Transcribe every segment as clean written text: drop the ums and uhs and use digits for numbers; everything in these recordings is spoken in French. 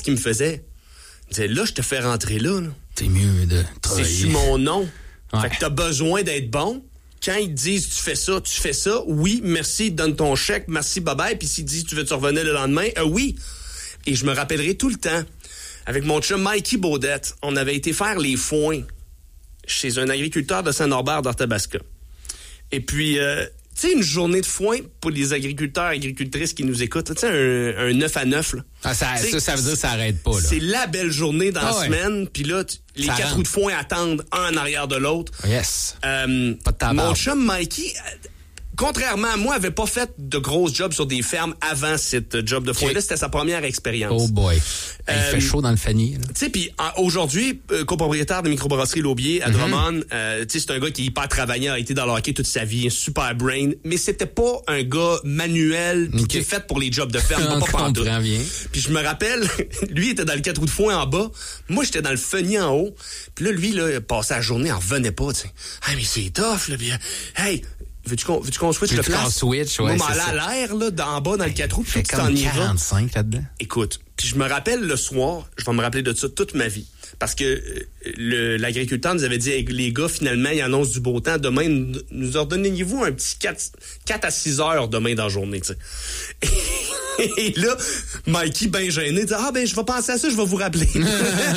qu'il me faisait. Il disait, là, je te fais rentrer là. C'est mieux de travailler. C'est sur mon nom. Ouais. Fait que t'as besoin d'être bon. Quand ils te disent, tu fais ça. Oui, merci, donne ton chèque, merci, bye-bye. Puis s'ils disent, tu veux te revenir le lendemain, oui. Et je me rappellerai tout le temps. Avec mon chum Mikey Baudette, on avait été faire les foins chez un agriculteur de Saint-Norbert d'Arthabasca. Et puis, tu sais, une journée de foin pour les agriculteurs et agricultrices qui nous écoutent, tu sais, un 9 à 9, là. Ah, ça veut dire que ça arrête pas, là. C'est la belle journée dans la semaine, puis là, les 4 roues de foin attendent un en arrière de l'autre. Yes. Pas de tabac. Mon chum Mikey, contrairement à moi, avait pas fait de grosses jobs sur des fermes avant cette job de foin-là. C'était sa première expérience. Oh boy. Il fait chaud dans le fanny. Tu sais, puis aujourd'hui, copropriétaire de microbrasserie L'Aubier à Drummond, tu sais, c'est un gars qui est hyper travaillant, a été dans le hockey toute sa vie, un super brain, mais c'était pas un gars manuel qui est fait pour les jobs de ferme, pas pantoute. Puis je me rappelle, lui était dans le 4 roues de foin en bas, moi j'étais dans le fenier en haut, puis là, lui, là, il passait la journée, il en revenait pas, tu sais. Hey, mais c'est tough, là, puis hey, veux-tu qu'on switch le place? Switch, ouais, moi, à l'air, là, d'en bas, dans le 4 roues, puis tu t'en iras. 45 là-dedans. Écoute, puis je me rappelle le soir, je vais me rappeler de ça toute ma vie. Parce que l'agriculteur nous avait dit, hey, les gars, finalement, il annonce du beau temps. Demain, nous ordonnez-vous un petit 4 à 6 heures demain dans la journée, tu sais. Et là, Mikey, ben gêné, dit, je vais penser à ça, je vais vous rappeler. Puis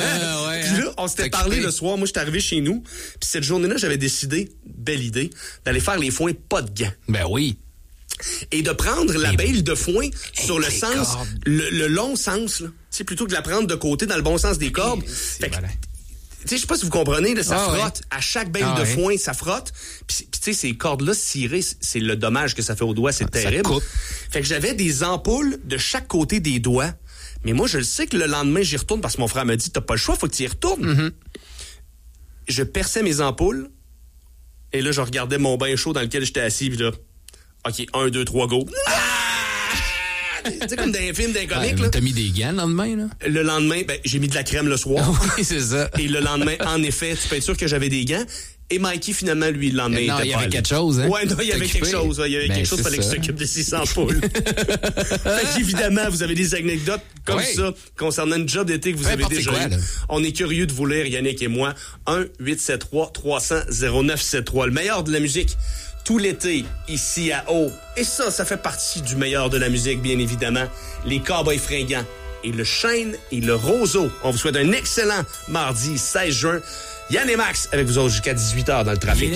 là, on s'était parlé le soir. Moi, j'étais arrivé chez nous. Puis cette journée-là, j'avais décidé, belle idée, d'aller faire les foins pas de gants. Ben oui. Et de prendre la bêle de foin sur le sens, le long sens, là. Tu sais, plutôt que de la prendre de côté dans le bon sens des cordes. Fait que, tu sais, je sais pas si vous comprenez, là, ça frotte. À chaque bêle de foin, ça frotte. Puis tu sais, ces cordes-là cirées, c'est le dommage que ça fait aux doigts, c'est terrible. Fait que j'avais des ampoules de chaque côté des doigts. Mais moi, je le sais que le lendemain, j'y retourne parce que mon frère m'a dit, t'as pas le choix, faut que tu y retournes. Mm-hmm. Je perçais mes ampoules. Et là, je regardais mon bain chaud dans lequel j'étais assis, puis là, OK, 1, 2, 3, go. Tu sais, comme dans un film, d'un comique, là. T'as mis des gants le lendemain, là? Le lendemain, j'ai mis de la crème le soir. Oui, c'est ça. Et le lendemain, en effet, tu peux être sûr que j'avais des gants. Et Mikey, finalement, lui, le lendemain, il y avait quelque chose, hein? Ouais, non, il y avait quelque chose. Il y avait quelque chose, fallait qu'il s'occupe de 600 poules. Fait qu'évidemment, vous avez des anecdotes comme ça concernant une job d'été que vous avez déjà eu. On est curieux de vous lire, Yannick et moi. 1-873-300-0973. Le meilleur de la musique tout l'été, ici à Haut. Et ça fait partie du meilleur de la musique, bien évidemment. Les Cowboys fringants et le Chêne et le Roseau. On vous souhaite un excellent mardi 16 juin. Yann et Max avec vous autres jusqu'à 18h dans le trafic.